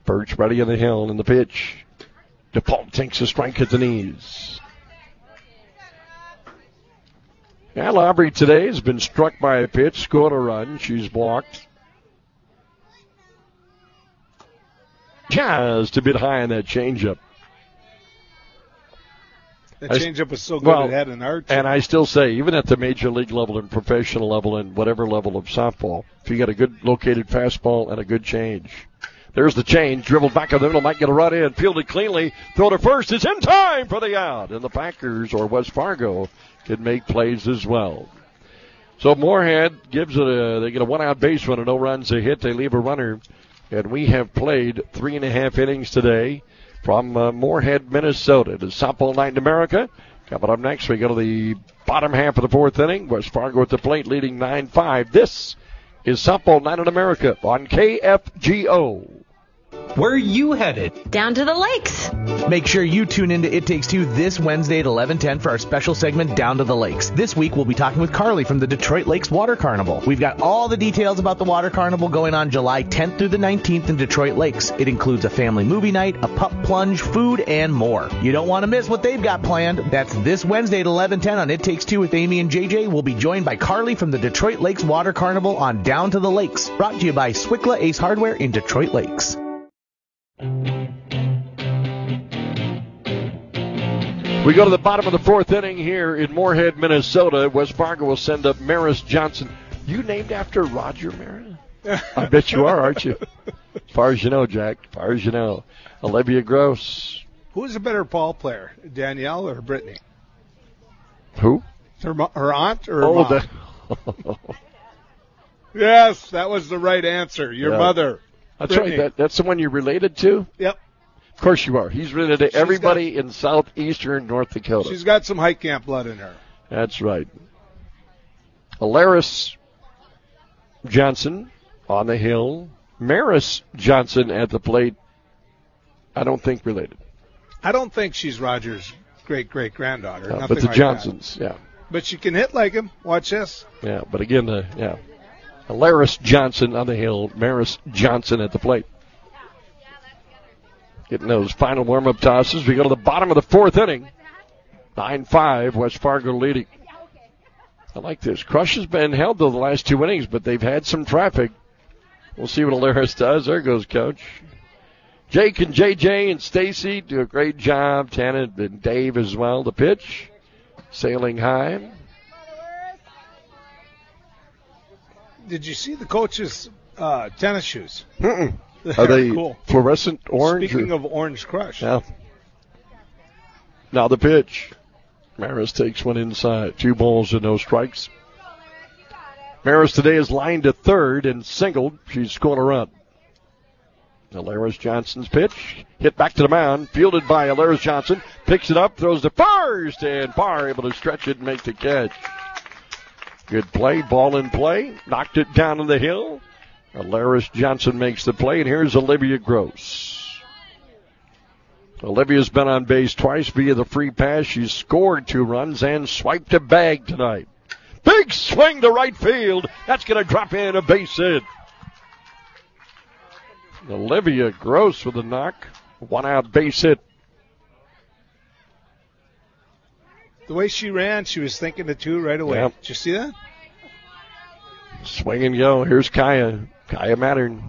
Birch ready on the hill in the pitch. DePaul takes a strike at the knees. Al Aubrey today has been struck by a pitch, scored a run. She's blocked. Just a bit high on that changeup. That changeup was so good it had an arch. And I still say, even at the major league level and professional level and whatever level of softball, if you got a good located fastball and a good change. There's the change, dribbled back in the middle, might get a run in, fielded cleanly, throw to first, it's in time for the out. And the Packers, or West Fargo, can make plays as well. So Moorhead gives it they get a one-out base run, and no runs, a hit, they leave a runner. And we have played 3.5 innings today from Moorhead, Minnesota. It is Softball Night in America. Coming up next, we go to the bottom half of the fourth inning. West Fargo at the plate leading 9-5. This is Softball Night in America on KFGO. Where are you headed? Down to the lakes. Make sure you tune into It Takes Two this Wednesday at 11:10 for our special segment, Down to the Lakes. This week, we'll be talking with Carly from the Detroit Lakes Water Carnival. We've got all the details about the Water Carnival going on July 10th through the 19th in Detroit Lakes. It includes a family movie night, a pup plunge, food, and more. You don't want to miss what they've got planned. That's this Wednesday at 11:10 on It Takes Two with Amy and JJ. We'll be joined by Carly from the Detroit Lakes Water Carnival on Down to the Lakes. Brought to you by Swickla Ace Hardware in Detroit Lakes. We go to the bottom of the fourth inning here in Moorhead, Minnesota. West Fargo will send up Maris Johnson. You named after Roger Maris? I bet you are, aren't you? As far as you know, Jack. As far as you know. Olivia Gross. Who's a better ball player, Danielle or Brittany? Who? Her aunt or her mom? Yes, that was the right answer. Your mother. That's Brittany. right. That's the one you're related to? Yep. Of course you are. He's related to everybody in southeastern North Dakota. She's got some hike camp blood in her. That's right. Alaris Johnson on the hill. Maris Johnson at the plate. I don't think related. I don't think she's Roger's great-great-granddaughter. No, but the like Johnsons, that. yeah. But she can hit like him. Watch this. Yeah, but again, Alaris Johnson on the hill. Maris Johnson at the plate. Getting those final warm-up tosses. We go to the bottom of the fourth inning. 9-5, West Fargo leading. I like this. Crush has been held to the last 2 innings, but they've had some traffic. We'll see what Alaris does. There goes Coach. Jake and JJ and Stacy do a great job. Tana and Dave as well. The pitch. Sailing high. Did you see the coach's tennis shoes? Mm-mm. Are they cool. Fluorescent orange? Speaking of Orange Crush. Yeah. Now the pitch. Maris takes one inside. 2 balls and no strikes. Maris today is lined to third and singled. She's scored a run. Alaris Johnson's pitch. Hit back to the mound. Fielded by Alaris Johnson. Picks it up. Throws to first. And Parr able to stretch it and make the catch. Good play. Ball in play. Knocked it down on the hill. Alaris Johnson makes the play, and here's Olivia Gross. Olivia's been on base twice via the free pass. She's scored 2 runs and swiped a bag tonight. Big swing to right field. That's going to drop in a base hit. Olivia Gross with a knock. 1-out base hit. The way she ran, she was thinking of 2 right away. Yep. Did you see that? Swing and go. Here's Kaya Mattern.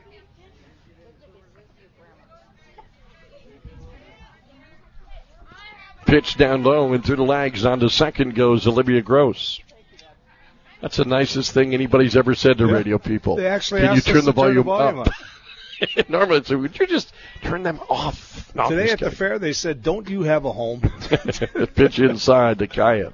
Pitch down low and through the legs onto second goes Olivia Gross. That's the nicest thing anybody's ever said to radio people. They actually Can you asked turn us the to turn the volume volume up? Normally, so would you just turn them off? No, Today at the fair, they said, "Don't you have a home?" Pitch inside to Kaya.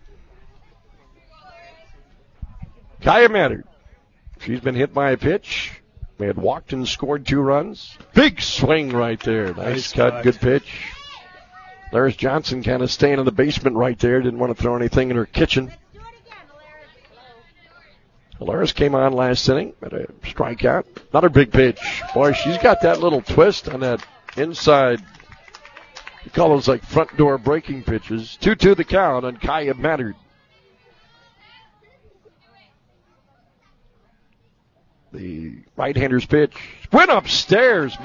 Kaya Mattern. She's been hit by a pitch. They had walked and scored 2 runs. Big swing right there. Nice cut, good pitch. Alaris Johnson kind of staying in the basement right there. Didn't want to throw anything in her kitchen. Alaris came on last inning at a strikeout. Another big pitch. Boy, she's got that little twist on that inside. You call those like front door breaking pitches. 2-2 the count on Kaya Mattern. The right-hander's pitch went upstairs.